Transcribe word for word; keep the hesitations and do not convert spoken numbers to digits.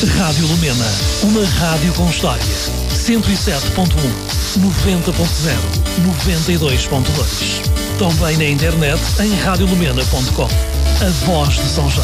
Rádio Lumena, uma rádio com história. cento e sete ponto um, noventa ponto zero, noventa e dois ponto dois. Também na internet em rádio lumena ponto com. A voz de São João.